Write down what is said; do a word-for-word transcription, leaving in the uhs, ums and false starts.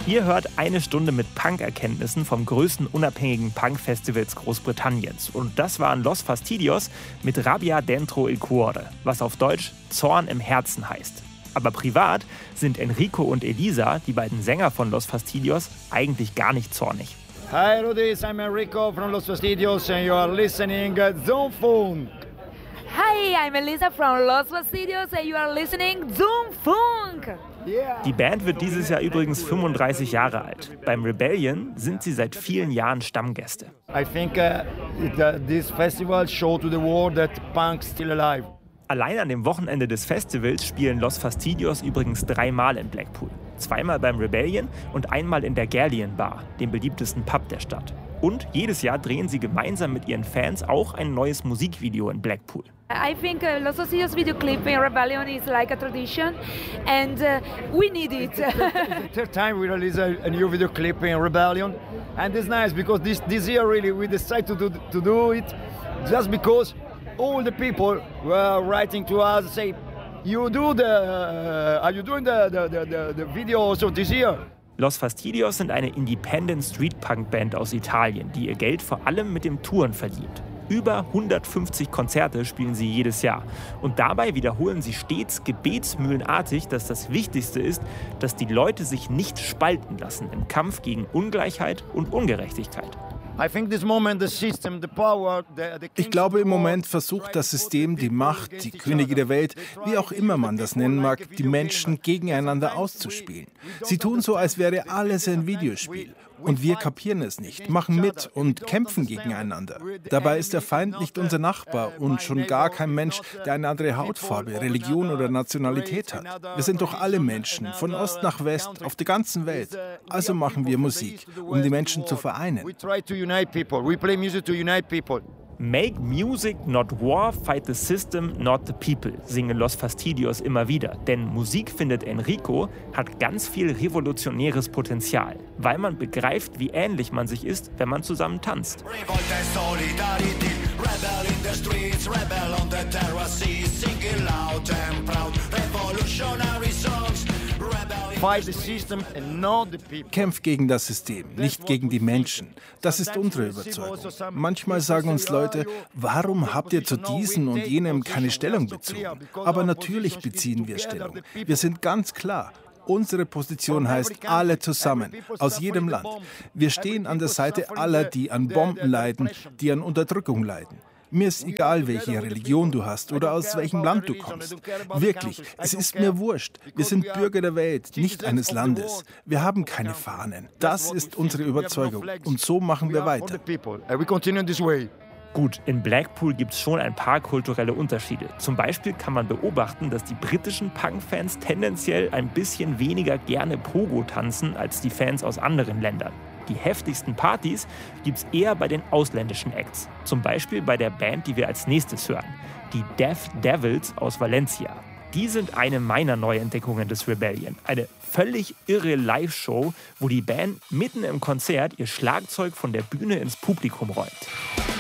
Ihr hört eine Stunde mit Punk-Erkenntnissen vom größten unabhängigen Punk-Festivals Großbritanniens. Und das waren Los Fastidios mit Rabbia dentro il cuore, was auf Deutsch Zorn im Herzen heißt. Aber privat sind Enrico und Elisa, die beiden Sänger von Los Fastidios, eigentlich gar nicht zornig. Hi Rudis, I'm Enrico from Los Fastidios and you are listening Zoom Funk. Hi, I'm Elisa from Los Fastidios and you are listening Zoom Funk. Die Band wird dieses Jahr übrigens fünfunddreißig Jahre alt. Beim Rebellion sind sie seit vielen Jahren Stammgäste. I think uh, it, uh, this festival shows to the world that punk's still alive. Allein an dem Wochenende des Festivals spielen Los Fastidios übrigens dreimal in Blackpool. Zweimal beim Rebellion und einmal in der Galleon Bar, dem beliebtesten Pub der Stadt. Und jedes Jahr drehen sie gemeinsam mit ihren Fans auch ein neues Musikvideo in Blackpool. I think uh, Los Fastidios video clip in Rebellion is like a tradition and uh, we need it. It's the third time we release a, a new video clip in Rebellion and it's nice because this, this year really we decided to do, to do it just because all the people were writing to us say, you do the, uh, are you doing the, the, the, the video also this year? Los Fastidios sind eine Independent Street Punk Band aus Italien, die ihr Geld vor allem mit dem Touren verdient. Über hundertfünfzig Konzerte spielen sie jedes Jahr. Und dabei wiederholen sie stets gebetsmühlenartig, dass das Wichtigste ist, dass die Leute sich nicht spalten lassen im Kampf gegen Ungleichheit und Ungerechtigkeit. Ich glaube, im Moment versucht das System, die Macht, die Könige der Welt, wie auch immer man das nennen mag, die Menschen gegeneinander auszuspielen. Sie tun so, als wäre alles ein Videospiel. Und wir kapieren es nicht, machen mit und kämpfen gegeneinander. Dabei ist der Feind nicht unser Nachbar und schon gar kein Mensch, der eine andere Hautfarbe, Religion oder Nationalität hat. Wir sind doch alle Menschen, von Ost nach West, auf der ganzen Welt. Also machen wir Musik, um die Menschen zu vereinen. Make music, not war, fight the system, not the people, singen Los Fastidios immer wieder. Denn Musik, findet Enrico, hat ganz viel revolutionäres Potenzial, weil man begreift, wie ähnlich man sich ist, wenn man zusammen tanzt. Kämpft gegen das System, nicht gegen die Menschen. Das ist unsere Überzeugung. Manchmal sagen uns Leute, warum habt ihr zu diesem und jenem keine Stellung bezogen? Aber natürlich beziehen wir Stellung. Wir sind ganz klar. Unsere Position heißt alle zusammen, aus jedem Land. Wir stehen an der Seite aller, die an Bomben leiden, die an Unterdrückung leiden. Mir ist egal, welche Religion du hast oder aus welchem Land du kommst. Wirklich, es ist mir wurscht. Wir sind Bürger der Welt, nicht eines Landes. Wir haben keine Fahnen. Das ist unsere Überzeugung und so machen wir weiter. Gut, in Blackpool gibt es schon ein paar kulturelle Unterschiede. Zum Beispiel kann man beobachten, dass die britischen Punk-Fans tendenziell ein bisschen weniger gerne Pogo tanzen als die Fans aus anderen Ländern. Die heftigsten Partys gibt es eher bei den ausländischen Acts. Zum Beispiel bei der Band, die wir als nächstes hören, die Deaf Devils aus Valencia. Die sind eine meiner Neuentdeckungen des Rebellion. Eine völlig irre Live-Show, wo die Band mitten im Konzert ihr Schlagzeug von der Bühne ins Publikum räumt.